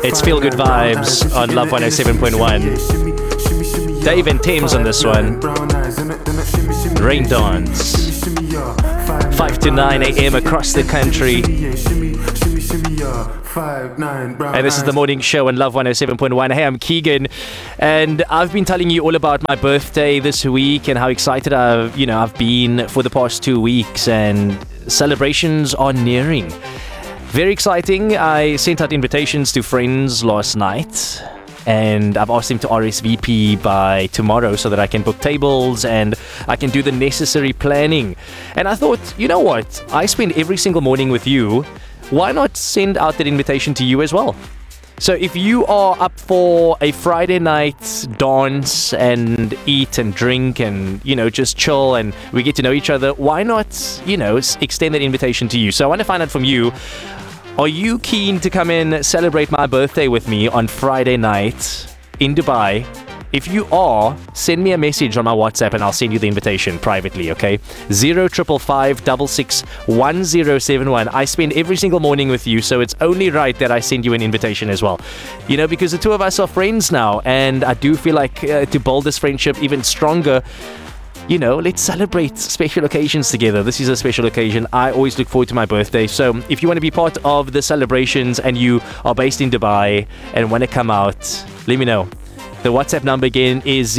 It's Feel Good Vibes on Love 107.1. Dave and Thames on this one. Rain Dance. 5 to 9 a.m. across the country. And this is the morning show on Love 107.1. Hey, I'm Keegan, and I've been telling you all about my birthday this week and how excited I've been for the past 2 weeks, and celebrations are nearing. Very exciting. I sent out invitations to friends last night, and I've asked them to RSVP by tomorrow so that I can book tables and I can do the necessary planning. And I thought, you know what? I spend every single morning with you. Why not send out that invitation to you as well? So if you are up for a Friday night dance and eat and drink and, just chill and we get to know each other, why not, extend that invitation to you? So I want to find out from you. Are you keen to come and celebrate my birthday with me on Friday night in Dubai? If you are, send me a message on my WhatsApp and I'll send you the invitation privately, okay? 0555661071. I spend every single morning with you, so it's only right that I send you an invitation as well. Because the two of us are friends now, and I do feel like to build this friendship even stronger, let's celebrate special occasions together. This is a special occasion. I always look forward to my birthday. So if you want to be part of the celebrations and you are based in Dubai and want to come out, let me know. The WhatsApp number again is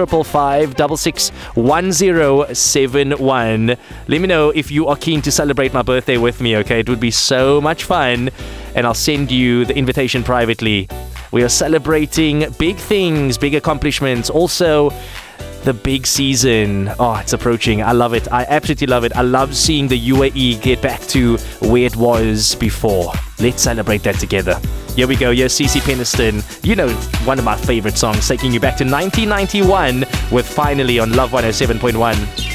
0555661071. Let me know if you are keen to celebrate my birthday with me, okay? It would be so much fun, and I'll send you the invitation privately. We are celebrating big things, big accomplishments. Also, the big season. Oh, it's approaching. I love it. I absolutely love it. I love seeing the UAE get back to where it was before. Let's celebrate that together. Here we go. Here's CeCe Peniston. One of my favorite songs, taking you back to 1991 with Finally on Love 107.1.